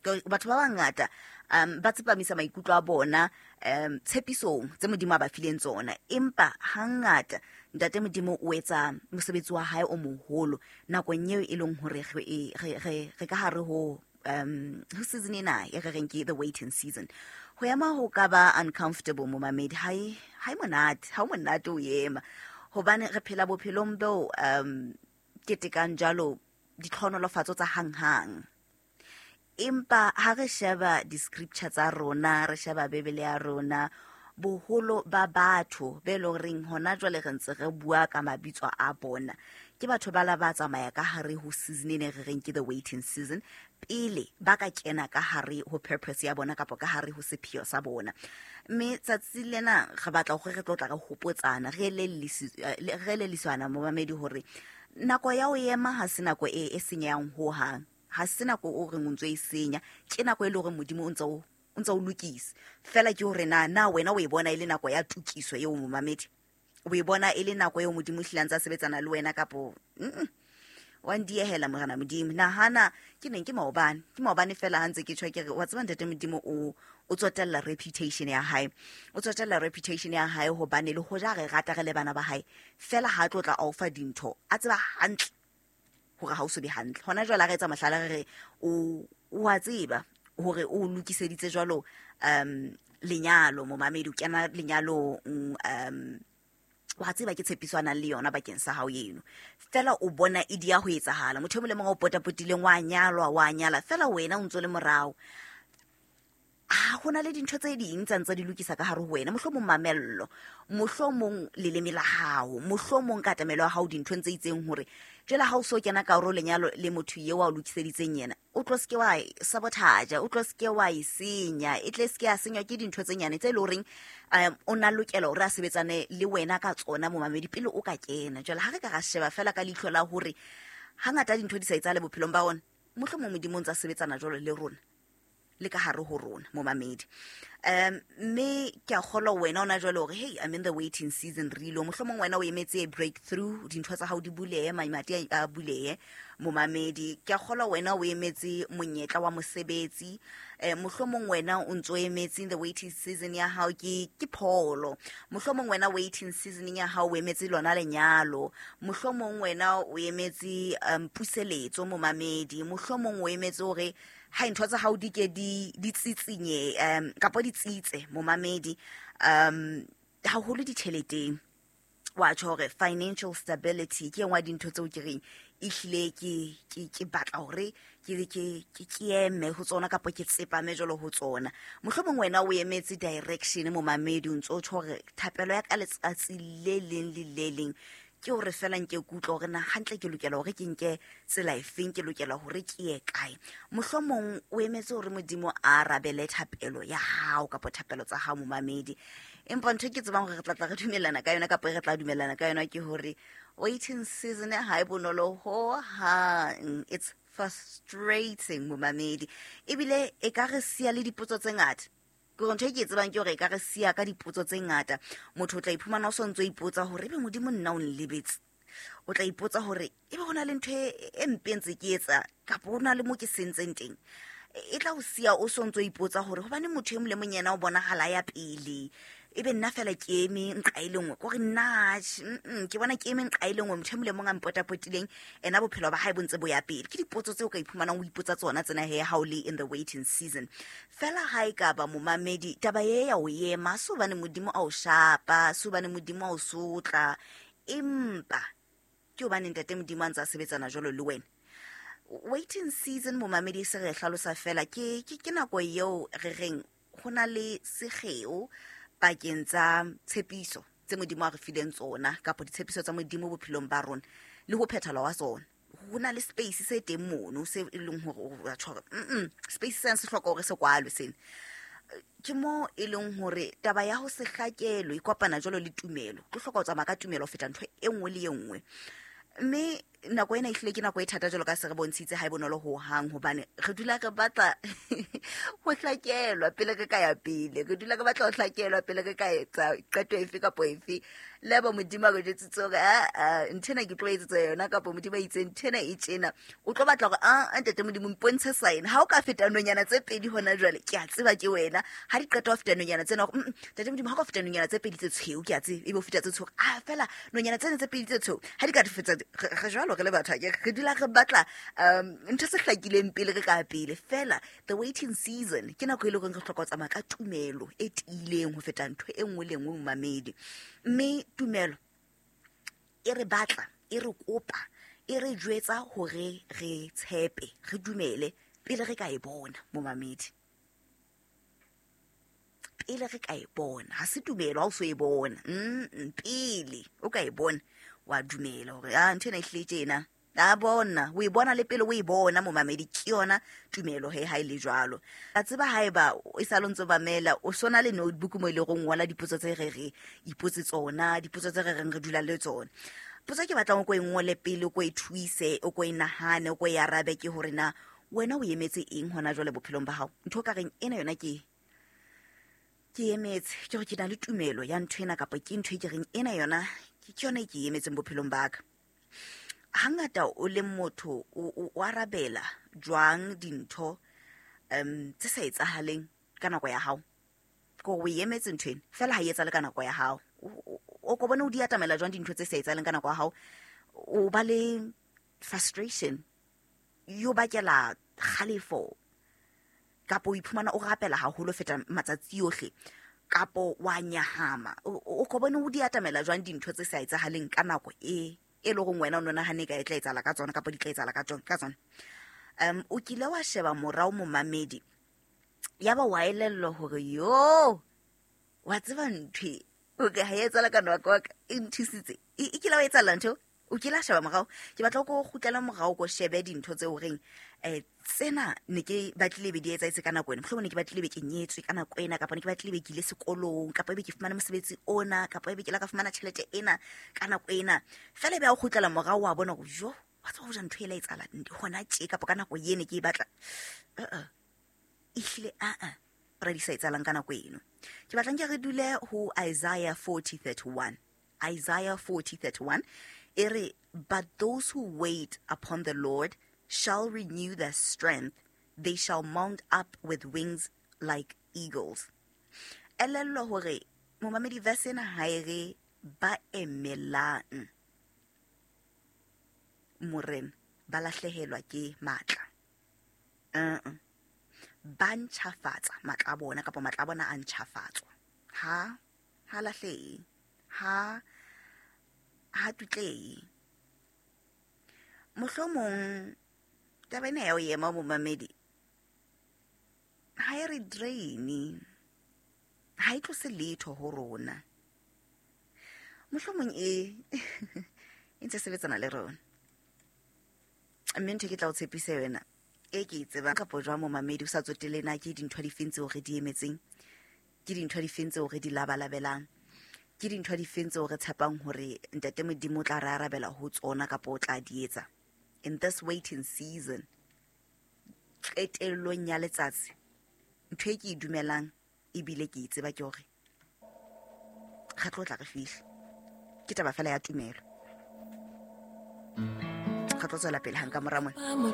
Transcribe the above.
batho ba bangata ba tsepamisa maikutlo a bona tshepisong tse modimo a ba fileng tsona, empa hangata ntate modimo o etsa mosebetsi wa hae o moholo nakong eo e leng hore re ka hare ho season ena e re reng ke the waiting season. Ho ema ho ka ba uncomfortable mo mamedi, hai monate o ema hobane re phela bophelong beo ketekang jalo ditlhonolofatso tsa hang. Empa ha re sheba di-scripture tsa rona, re sheba Bebele ya rona, boholo ba batho be lo reng hona jwale re ntse re bua ka mabitso a bona ke batho ba la ba tsamaya ka hare ho season ene re reng ke the waiting season pele ba ka kena ka hare ho purpose ya bona kapo ka hare ho sepheo sa bona. Mme tsatsi lena re batla go re tlotla re hopotsana re leliswana mo mamedi hore nako ya o ema ha se nako e senyang ho hang, ha se nako o re ngontse e senya, ke nako e le hore modimo o ntse o lokise fela ke hore na wena o e bona ile nako ya tukiso eo mo mamedi, o e bona ile nako eo modimo hlantsa sebetsana le wena kapo wa ndiehela morana modimo nahana ke neng ke maobane fela hantse ke tshwa ke re wa tseba ntate modimo o tsotella reputation ya hae, o tsotella reputation ya hae hobane le hoja re rata re le bana ba hae fela ha tlotla a ofa dintho a tseba hantle hore ha o so be hantle. Hona jwale re etsa mahlala re wa tseba hore o lokiseditse jwalo lenyalo mo mamedi o kena lenyalo wa tseba ke tshepiswana le yona bakeng sa hao eno fela o bona idia ho etsahala motho mo le mong o potapotileng wa nyala fela wena o ntse le morao. Hona le dintho tse ding tsa di lokisa ka hare ho wena, mohlomong mamello, mohlomong leleme la hao, mohlomong katamelo ya hao dintho tse itseng hore jela ha o so kena ka ro lenyalo le motho ye wa lokiseditseng yena o tlo ske wa sabotage, o tlo ske wa isenya, e tle ske ya senywa ke dintho tse nyane tse loreng o na lokela hore a sebetsane le wena ka tsona mo mamedi pele o ka kena. Jela ha re ka ga sheba fela ka leihlo la hore hangata dintho di sa etsale bophelong ba ona, mohlomong modimo ntsa sebetsana jolo le rona le ka hare ho rona mo mamedi. Me ke a kgolwa wena ona jwale hore hey I'm in the waiting season rilo mohlomong wena o emetse a breakthrough, dintho tsa hao di bulehe, mamati a bulehe mo mamedi. Ke a kgolwa wena o emetse monyetla wa mosebetsi, mohlomong wena o ntso emetse in the waiting season ya hao ke pholo, mohlomong wena waiting season ya hao o emetse lona lenyalo, mohlomong wena o emetse puseletso mo mamedi, mohlomong o emetse hore ha ntho tsa hao di ke di tsitsinye kapo di tsitse mo mamedi ha holo ditšheleteng wa tshore financial stability ke engwa dintho tseo ke reng ihlile ke batla hore ke eme ho tsona kapo ke tsepame jolo ho tsona. Mohlomong wena o emetse direction mo mamedi o ntso tshore thapelo ya ka letsatsi le leng ke hore fela nke kutlo hore na hantle ke lokela hore ke nke tsela efeng, ke lokela hore ke ye kae. Mohlomong o emetse hore modimo a rabele thapelo ya hao kapo thapelo tsa hao mo mamedi. Empa ntho ke tsebang hore re tla re dumellana ka yona kapo re tla dumellana ka yona ke hore waiting season ha e bonolo ho hang, it's frustrating mo mamedi ebile e ka re sia le dipotso tse ngata. Go ntho ke tsebang ke hore ka re sia ka dipotso tse ngata, motho o tla iphumana o so ntse ipotsa hore ebe modimo nna o nlebetse, o tla ipotsa hore ebe hona le ntho e mpentse ke etsa kapo hona le mo ke sentseng teng. E tla o sia o so ntse ipotsa hore hobane motho e mo le monyena o bona hala ya pele ebe nna fela ke eme nqa ile ngwe go re nna ke bona ke eme nqa ile ngwe motho mo le mong a mpotapotileng ena bophelo ba hae bontse bo ya pele. Ke dipotso tse o ka iphumana o ipotsa tsona tsena he ha o le in the waiting season. Fela ha e ka ba mo mamedi taba ye ya o yema so bane modimo a o shapa, so bane modimo a o sotla, empa ke o bane ntate modimo a ntse a sebetsana jolo le wena. Waiting season mo mamedi se re hlalosa fela ke nako eo re reng hona le segeo pakeng tsa tshepiso tse modimo a re fileng tsona kapo ditshepiso tsa modimo bophelong ba rona le ho phethala wa tsona. Hona le space se teng mono se e leng hore o tshwara space se se hloka hore se kwalwe sena ke mo e leng hore taba ya ho se hlakelo e kopana jolo le tumelo tlo hloka ho tsamaya ka tumelo feta ntho e nngwe le e nngwe. Mme nako ena ihlile ke nako e thata jolo ka se re bontshitse ha e bonolo ho hang hobane re dula re batla ho hlakelwa pele re ka ya pele, re dula re batla ho hlakelwa pele re ka etsa qeto efe kapo efe le ba modimo go jetsitse gore nthena ke tlo etsetsa yona kapa modimo itse nthena e tsena o tlo batla gore ntate modimo mpontshe sign ha o ka feta nonyana tse pedi hona jwale ke a tseba ke wena ha di qeta ho feta nonyana tsena go ntate modimo ha ka feta nonyana tse pedi tse tshweu ke a tseba e bo feta tse tshweu fela nonyana tsena tse pedi tse tshweu ha di ka feta re jwalo re le batho ke dula re batla ntho se hlakileng pele re ka pele fela the waiting season ke nako ile go re tlhoka tsamaya ka tumelo e tiileng ho feta ntho e nngwe le nngwe momamedi mme tumelo e re batla e re kopa e re jwetsa hore re tshepe re dumele pele re ka e bona momamedi pele re ka e bona ha se tumelo ha o so e bona pele o ka e bona wa dumela hore ntho ena e hletsena bona o e bona le pele o e bona momamedi ke yona tumelo ha ile jwalo a tseba haeba o sa lontso bamela o sona le notebook mo ile go ngwala dipotso tse re ipotse tsona dipotso tse re dula le tsona potso ke batlang go e ngole pele go e thuise o go e nahane o go e arabe ke hore na wena o emetse eng hona jwale bophelong ba hao ntho ka reng ena yona ke emetse ke gore ke na le tumelo ya ntho ena kapa ke ntho e ke reng ena yona ke yona e ke emetseng bophelong ba ka hangata o le motho o arabela jwang dintho tse sa etsahaleng ka nako ya hao go o emetse ntweng fela ha e etsa le ka nako ya hao o go bona o di atamela jwang dintho tse sa etsahaleng ka nako ya hao o ba le frustration yo bakela khalifo kapo o iphumana o rapela haholo feta matsatsi yohle kapo wa nyahama o go bona o di atamela jwang dintho tse sa etsahaleng ka nako e le go wena o nona hane ka e tla etsala ka tsona kapa di tla etsala ka tsona o kile wa sheba morao momamedi yaba wa elello hore yo wa tseba ntwe o ka ha etsala ka nako ka e nthusitse e kile wa etsala ntho o kile sheba morao ke batla go gutlela morao go shebe dintho tse o reng tsena ne ke batlile be di etsa itse ka nako ena mhlomong ne ke batlile be ke nyetswe ka nako ena kapa ne ke batlile be ke ile sekolong kapa be ke fumana mosebetsi ona kapa be ke la ka fumana tšhelete ena ka nako ena fela be a gutlela morao wa bona go jo wa tswa go ja ntho e la etsala hona tje kapa ka nako yene ke batla ihle ra di sa etsalang ka nako eno ke batlang ke re dule ho Isaiah 40:31 Isaiah 40:31 ere but those who wait upon the Lord shall renew their strength, they shall mount up with wings like eagles. Elello hore momamedi verse na haere ba emelang moren ba lahlehelwa ke matla ba ntšhafatsa matla bona kapa matla bona a ntšhafatswa ha lahle ha tutlei mohlomong taba ena ya o ema momamedi ha e re draini ha e tlose letho ho rona mohlomong e ntse sebetsana le rona mme ntho ke tla o tshepise wena e ke tseba kapo jwa momamedi o sa tsotele na ke dintho di fentse o re di emetseng ke dintho di fentse o re di labalabelang ke dintho di fentse o re tshepang hore ntate modimo tla re arabela ho tsona kapo o tla di etsa in this waiting season qetellong ya letsatsi ntho e ke e dumelang ebile ke tseba ke hore ga tlo tla re fihle ke taba fela ya tumelo ga tlo tswela pele hang ka moramona